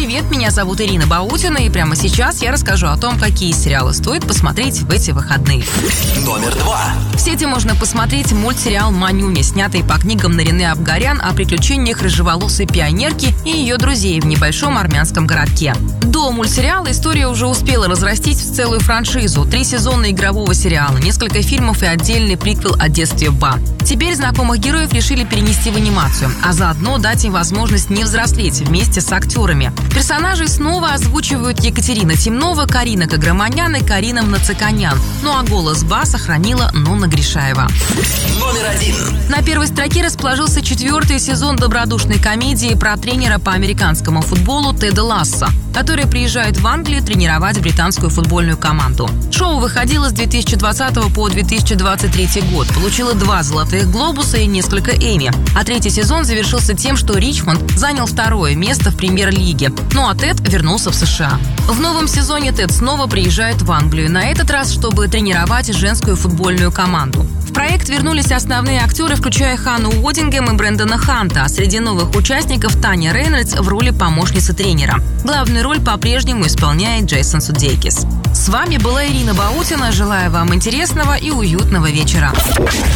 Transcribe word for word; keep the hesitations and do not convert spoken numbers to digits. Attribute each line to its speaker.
Speaker 1: привет, меня зовут Ирина Баутина, и прямо сейчас я расскажу о том, какие сериалы стоит посмотреть в эти выходные.
Speaker 2: Номер два.
Speaker 1: В сети можно посмотреть мультсериал «Манюня», снятый по книгам Нарины Абгарян о приключениях рыжеволосой пионерки и ее друзей в небольшом армянском городке. До мультсериала история уже успела разрастись в целую франшизу. Три сезона игрового сериала, несколько фильмов и отдельный приквел о детстве Ба. Теперь знакомых героев решили перенести в анимацию, а заодно дать им возможность не взрослеть вместе с актерами. Персонажей снова озвучивают Екатерина Темнова, Карина Каграманян и Карина Мнациканян. Ну а голос Ба сохранила Нонна Гришаева.
Speaker 2: Номер один.
Speaker 1: На первой строке расположился четвертый сезон добродушной комедии про тренера по американскому футболу Теда Лассо, который приезжает в Англию тренировать британскую футбольную команду. Шоу выходило с две тысячи двадцатого по две тысячи двадцать третий год, получило два золотых глобуса и несколько Эмми, а третий сезон завершился тем, что Ричмонд занял второе место в премьер-лиге, ну а Тед вернулся в США. В новом сезоне Тед снова приезжает в Англию, на этот раз, чтобы тренировать женскую футбольную команду. В проект вернулись основные актеры, включая Ханну Уоддингем и Брэндона Ханта, а среди новых участников Таня Рейнольдс в роли помощницы тренера. Главную роль по-прежнему исполняет Джейсон Судейкис. С вами была Ирина Баутина. Желаю вам интересного и уютного вечера.